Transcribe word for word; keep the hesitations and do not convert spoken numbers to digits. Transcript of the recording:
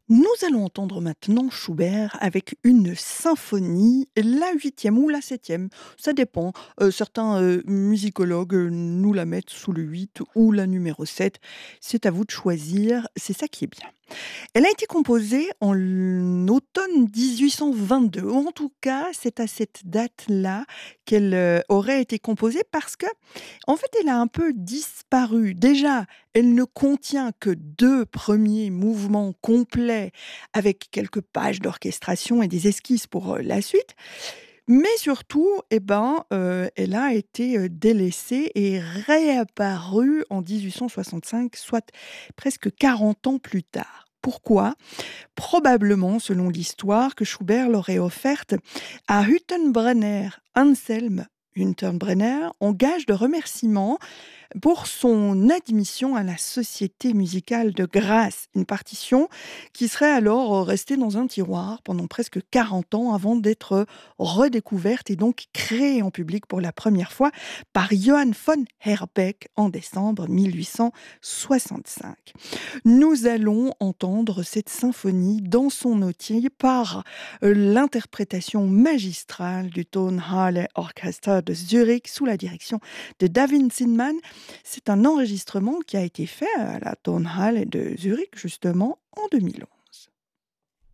Nous allons entendre maintenant Schubert avec une symphonie, la huitième ou la septième, ça dépend. Heu, certains, heu, musicologues, heu, nous la mettent sous le huit ou la numéro sept. C'est à vous de choisir, c'est ça qui est bien. Elle a été composée en l automne dix-huit cent vingt-deux, ou en tout cas, c'est à cette date-là qu'elle, heu, aurait été composée parce que, en fait, elle a un peu disparu. Déjà, elle ne contient que deux premiers mouvements complets avec quelques pages d'orchestration et des esquisses pour, heu, la suite. Mais surtout, eh ben, heu, elle a été, heu, délaissée et réapparue en dix-huit cent soixante-cinq, soit presque quarante ans plus tard. Pourquoi? Probablement, selon l'histoire, que Schubert l'aurait offerte à Hüttenbrenner Anselm Hüttenbrenner en gage de remerciement pour son admission à la Société musicale de Graz, une partition qui serait alors euh, restée dans un tiroir pendant presque quarante ans avant d'être redécouverte et donc créée en public pour la première fois par Johann von Herbeck en décembre mille huit cent soixante-cinq. Nous allons entendre cette symphonie dans son entier par euh, l'interprétation magistrale du Tonhalle Orchester de Zurich sous la direction de David Zinman. C'est un enregistrement qui a été fait à la Tonhalle de Zurich justement en deux mille onze.